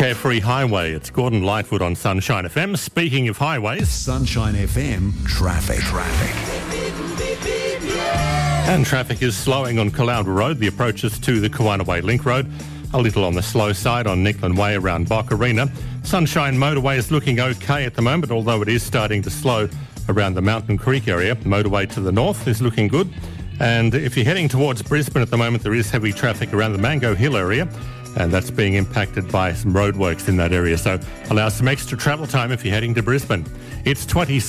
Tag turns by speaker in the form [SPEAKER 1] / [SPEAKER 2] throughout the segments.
[SPEAKER 1] Carefree Highway. It's Gordon Lightwood on Sunshine FM. Speaking of highways...
[SPEAKER 2] Sunshine FM traffic.
[SPEAKER 1] And traffic is slowing on Caloundra Road. The approaches to the Kawanaway Link Road. A little on the slow side on Nicklin Way around Boccarina. Sunshine Motorway is looking okay at the moment, although it is starting to slow around the Mountain Creek area. Motorway to the north is looking good. And if you're heading towards Brisbane at the moment, there is heavy traffic around the Mango Hill area, and that's being impacted by some roadworks in that area. So allow some extra travel time if you're heading to Brisbane. It's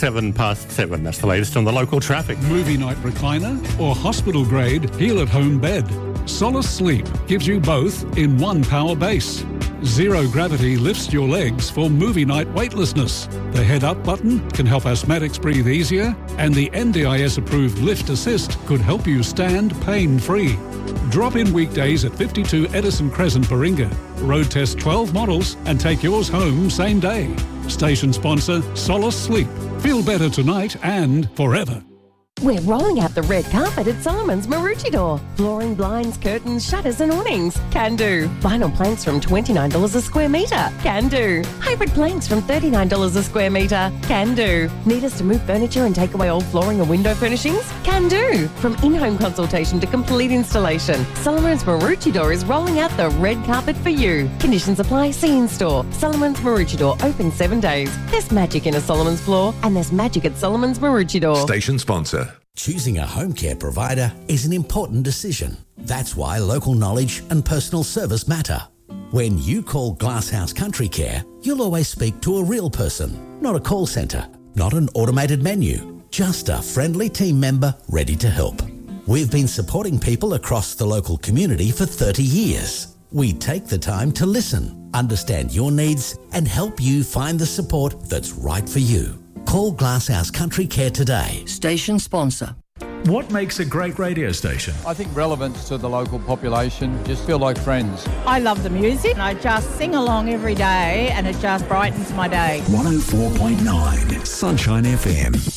[SPEAKER 1] 7:27. That's the latest on the local traffic.
[SPEAKER 3] Movie night recliner or hospital-grade heal-at-home bed. Solace Sleep gives you both in one power base. Zero gravity lifts your legs for movie night weightlessness. The head-up button can help asthmatics breathe easier, and the NDIS-approved Lift Assist could help you stand pain-free. Drop in weekdays at 52 Edison Crescent, Baringa. Road test 12 models and take yours home same day. Station sponsor Solace Sleep. Feel better tonight and forever.
[SPEAKER 4] We're rolling out the red carpet at Solomon's Maroochydore. Flooring, blinds, curtains, shutters and awnings. Can do. Vinyl planks from $29 a square metre. Can do. Hybrid planks from $39 a square metre. Can do. Need us to move furniture and take away old flooring or window furnishings? Can do. From in-home consultation to complete installation, Solomon's Maroochydore is rolling out the red carpet for you. Conditions apply. See in store. Solomon's Maroochydore, open 7 days. There's magic in a Solomon's floor, and there's magic at Solomon's Maroochydore.
[SPEAKER 2] Station sponsor.
[SPEAKER 5] Choosing a home care provider is an important decision. That's why local knowledge and personal service matter. When you call Glasshouse Country Care, you'll always speak to a real person, not a call centre, not an automated menu, just a friendly team member ready to help. We've been supporting people across the local community for 30 years. We take the time to listen, understand your needs, and help you find the support that's right for you. Call Glasshouse Country Care today.
[SPEAKER 6] Station sponsor.
[SPEAKER 2] What makes a great radio station?
[SPEAKER 7] I think relevance to the local population, just feel like friends.
[SPEAKER 8] I love the music. I just sing along every day and it just brightens my day.
[SPEAKER 2] 104.9 Sunshine FM.